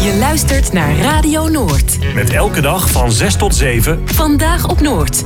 Je luistert naar Radio Noord. Met elke dag van 6 tot 7. Vandaag op Noord.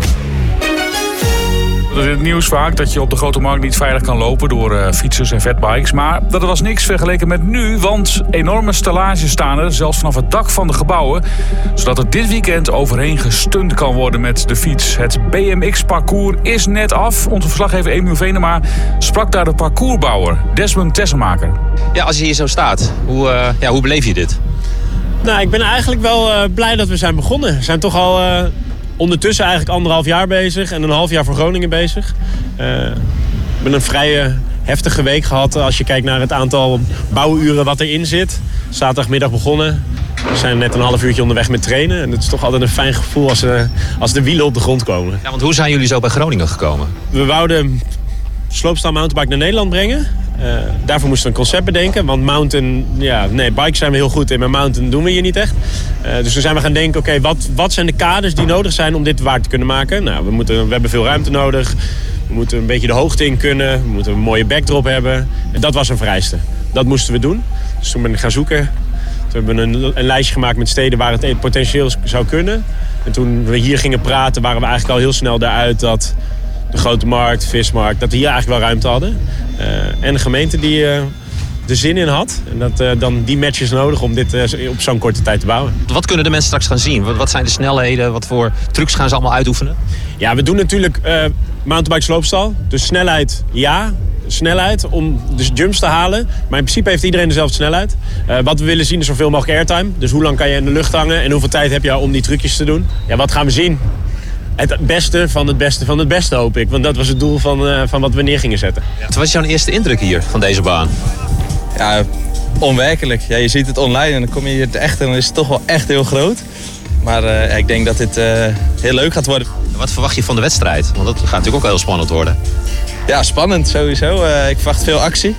Er is in het nieuws vaak dat je op de Grote Markt niet veilig kan lopen door fietsers en fatbikes. Maar dat was niks vergeleken met nu, want enorme stellages staan er, zelfs vanaf het dak van de gebouwen. Zodat er dit weekend overheen gestunt kan worden met de fiets. Het BMX-parcours is net af. Onze verslaggever Emiel Venema sprak daar de parcoursbouwer Desmond Tessemaker. Ja, als je hier zo staat, hoe beleef je dit? Nou, ik ben eigenlijk wel blij dat we zijn begonnen. We zijn toch al ondertussen eigenlijk 1,5 jaar bezig en 1,5 jaar voor Groningen bezig. We hebben een vrij heftige week gehad als je kijkt naar het aantal bouwuren wat erin zit. Zaterdagmiddag begonnen. We zijn net een half uurtje onderweg met trainen. En het is toch altijd een fijn gevoel als de wielen op de grond komen. Ja, want hoe zijn jullie zo bij Groningen gekomen? We wouden slopestyle mountainbike naar Nederland brengen. Daarvoor moesten we een concept bedenken. Want bike zijn we heel goed in, maar mountain doen we hier niet echt. Dus toen zijn we gaan denken, oké, wat zijn de kaders die nodig zijn om dit waar te kunnen maken? Nou, we hebben veel ruimte nodig. We moeten een beetje de hoogte in kunnen. We moeten een mooie backdrop hebben. En dat was een vereiste. Dat moesten we doen. Dus toen ben ik gaan zoeken. Toen hebben we een lijstje gemaakt met steden waar het potentieel zou kunnen. En toen we hier gingen praten, waren we eigenlijk al heel snel daaruit dat de Grote Markt, Vismarkt, dat we hier eigenlijk wel ruimte hadden. En de gemeente die er zin in had. En dat dan die matches nodig om dit op zo'n korte tijd te bouwen. Wat kunnen de mensen straks gaan zien? Wat zijn de snelheden? Wat voor trucs gaan ze allemaal uitoefenen? Ja, we doen natuurlijk mountainbike sloopstal. Dus snelheid om dus jumps te halen. Maar in principe heeft iedereen dezelfde snelheid. Wat we willen zien is zoveel mogelijk airtime. Dus hoe lang kan je in de lucht hangen en hoeveel tijd heb je om die trucjes te doen? Ja, wat gaan we zien? Het beste van het beste van het beste, hoop ik. Want dat was het doel van wat we neer gingen zetten. Wat was jouw eerste indruk hier van deze baan? Ja, onwerkelijk. Ja, je ziet het online en dan kom je hier echt en dan is het toch wel echt heel groot. Maar ik denk dat dit heel leuk gaat worden. Wat verwacht je van de wedstrijd? Want dat gaat natuurlijk ook wel heel spannend worden. Ja, spannend sowieso. Ik verwacht veel actie.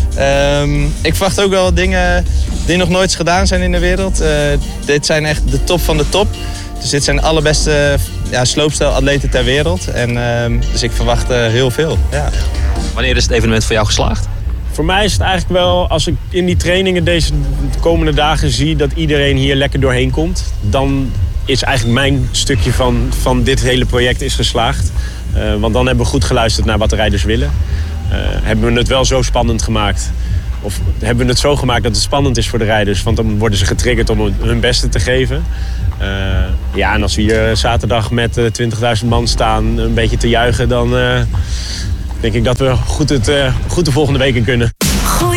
Ik verwacht ook wel dingen die nog nooit gedaan zijn in de wereld. Dit zijn echt de top van de top. Dus dit zijn de allerbeste sloopstijl-atleten ter wereld. Dus ik verwacht heel veel. Ja. Wanneer is het evenement voor jou geslaagd? Voor mij is het eigenlijk wel, als ik in die trainingen de komende dagen zie dat iedereen hier lekker doorheen komt, dan is eigenlijk mijn stukje van dit hele project is geslaagd. Want dan hebben we goed geluisterd naar wat de rijders willen. Hebben we het wel zo spannend gemaakt. Of hebben we het zo gemaakt dat het spannend is voor de rijders. Want dan worden ze getriggerd om hun beste te geven. En als we hier zaterdag met 20.000 man staan een beetje te juichen, dan denk ik dat we goed de volgende week in kunnen.